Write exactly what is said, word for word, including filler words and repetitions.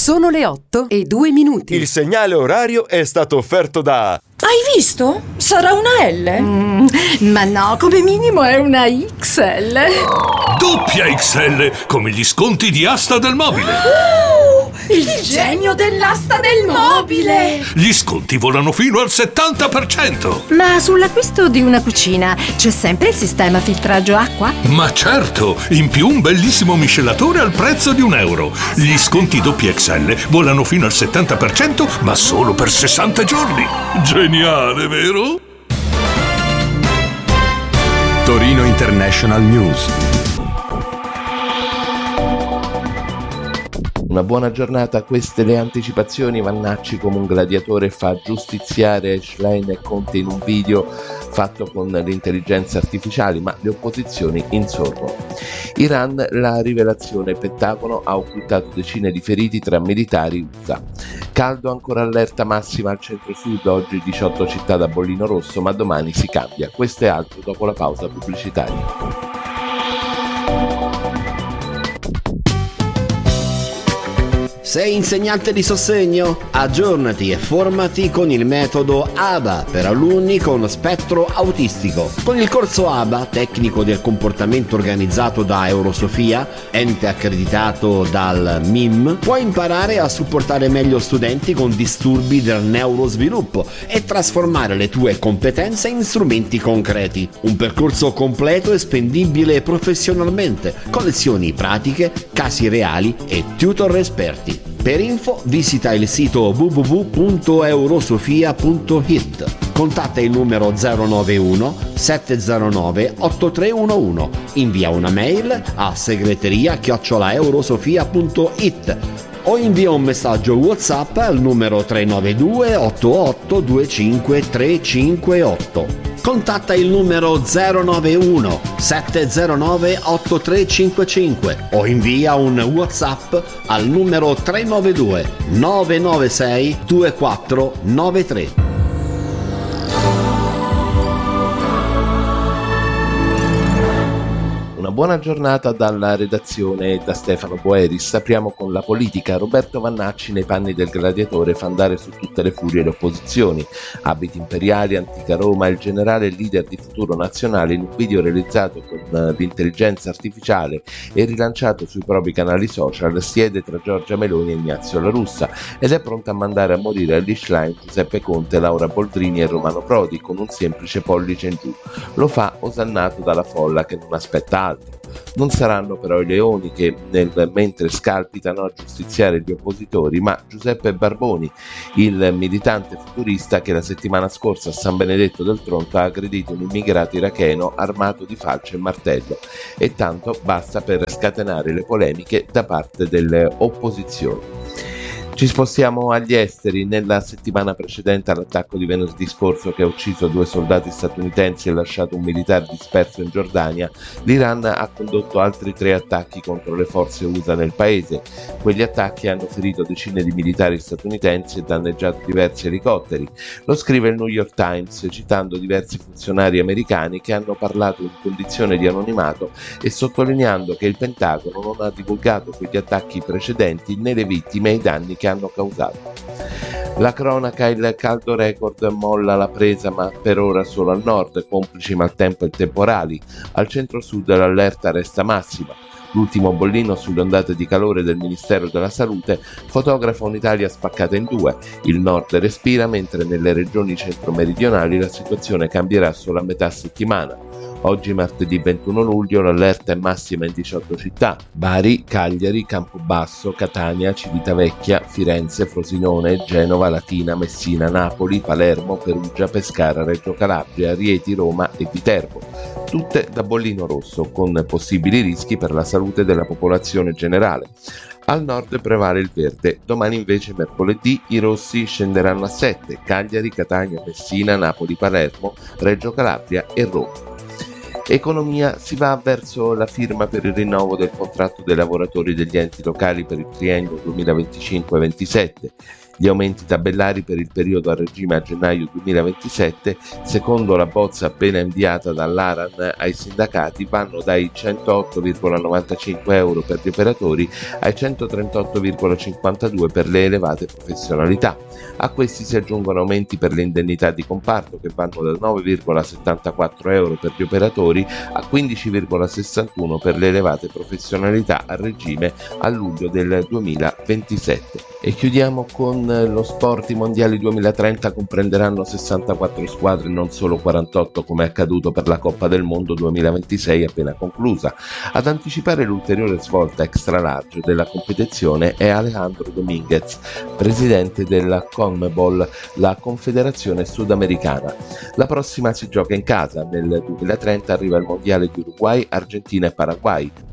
Sono le otto e due minuti. Il segnale orario è stato offerto da... Hai visto? Sarà una L? Mm, ma no, come minimo è una X L. Doppia X L, come gli sconti di Asta del Mobile. Uh, il, il genio dell'asta del mobile. Gli sconti volano fino al settanta per cento. Ma sull'acquisto di una cucina c'è sempre il sistema filtraggio acqua? Ma certo, in più un bellissimo miscelatore al prezzo di un euro. Gli sconti doppia X L volano fino al settanta per cento, ma solo per sessanta giorni. Geniale, vero? Torino International News. Una buona giornata, queste le anticipazioni. Vannacci come un gladiatore fa giustiziare Schlein e Conte in un video fatto con l'intelligenza artificiale, ma le opposizioni insorgono. Iran, la rivelazione: Pentagono ha occultato decine di feriti tra militari U S A. Caldo, ancora allerta massima al centro-sud, oggi diciotto città da bollino rosso, ma domani si cambia. Questo e altro dopo la pausa pubblicitaria. Sei insegnante di sostegno? Aggiornati e formati con il metodo A B A per alunni con spettro autistico. Con il corso A B A, tecnico del comportamento organizzato da Eurosofia, ente accreditato dal M I M, puoi imparare a supportare meglio studenti con disturbi del neurosviluppo e trasformare le tue competenze in strumenti concreti. Un percorso completo e spendibile professionalmente, con lezioni pratiche, casi reali e tutor esperti. Per info visita il sito w w w punto eurosofia punto i t. Contatta il numero zero nove uno sette zero nove otto tre uno uno. Invia una mail a segreteria chiocciola eurosofia punto i t o invia un messaggio WhatsApp al numero tre nove due otto otto due cinque tre cinque otto. Contatta il numero zero nove uno sette zero nove otto tre cinque cinque o invia un WhatsApp al numero tre nove due nove nove sei due quattro nove tre. Una buona giornata dalla redazione e da Stefano Boeris. Apriamo con la politica. Roberto Vannacci, nei panni del gladiatore, fa andare su tutte le furie le opposizioni. Abiti imperiali, antica Roma, il generale e leader di Futuro Nazionale in un video realizzato con l'intelligenza artificiale e rilanciato sui propri canali social siede tra Giorgia Meloni e Ignazio La Russa ed è pronto a mandare a morire agli Schlein Giuseppe Conte, Laura Boldrini e Romano Prodi con un semplice pollice in giù. Lo fa osannato dalla folla che non aspetta altro. Non saranno però i leoni che nel mentre scalpitano a giustiziare gli oppositori, ma Giuseppe Barboni, il militante futurista che la settimana scorsa a San Benedetto del Tronto ha aggredito un immigrato iracheno armato di falce e martello, e tanto basta per scatenare le polemiche da parte delle opposizioni. Ci spostiamo agli esteri. Nella settimana precedente all'attacco di venerdì scorso che ha ucciso due soldati statunitensi e lasciato un militare disperso in Giordania, l'Iran ha condotto altri tre attacchi contro le forze U S A nel paese. Quegli attacchi hanno ferito decine di militari statunitensi e danneggiato diversi elicotteri. Lo scrive il New York Times, citando diversi funzionari americani che hanno parlato in condizione di anonimato e sottolineando che il Pentagono non ha divulgato quegli attacchi precedenti né le vittime e i danni che hanno causato. La cronaca: il caldo record molla la presa, ma per ora solo al nord, complici maltempo e temporali. Al centro-sud l'allerta resta massima. L'ultimo bollino sulle ondate di calore del Ministero della Salute fotografa un'Italia spaccata in due. Il nord respira, mentre nelle regioni centro-meridionali la situazione cambierà solo a metà settimana. Oggi martedì ventuno luglio l'allerta è massima in diciotto città: Bari, Cagliari, Campobasso, Catania, Civitavecchia, Firenze, Frosinone, Genova, Latina, Messina, Napoli, Palermo, Perugia, Pescara, Reggio Calabria, Rieti, Roma e Viterbo, tutte da bollino rosso, con possibili rischi per la salute della popolazione generale. Al nord prevale il verde. Domani invece, mercoledì, i rossi scenderanno a sette: Cagliari, Catania, Messina, Napoli, Palermo, Reggio Calabria e Roma. Economia: si va verso la firma per il rinnovo del contratto dei lavoratori degli enti locali per il triennio duemilaventicinque ventisette. Gli aumenti tabellari per il periodo a regime a gennaio duemilaventisette, secondo la bozza appena inviata dall'Aran ai sindacati, vanno dai centootto virgola novantacinque euro per gli operatori ai centotrentotto virgola cinquantadue per le elevate professionalità. A questi si aggiungono aumenti per le indennità di comparto che vanno da nove virgola settantaquattro euro per gli operatori a quindici virgola sessantuno per le elevate professionalità a regime a luglio del duemilaventisette. E chiudiamo con lo sport. I mondiali duemilatrenta comprenderanno sessantaquattro squadre, non solo quarantotto come è accaduto per la Coppa del Mondo duemilaventisei appena conclusa. Ad anticipare l'ulteriore svolta extra large della competizione è Alejandro Dominguez, presidente della CONMEBOL, la Confederazione Sudamericana. La prossima si gioca in casa. Nel duemilatrenta arriva il mondiale di Uruguay, Argentina e Paraguay.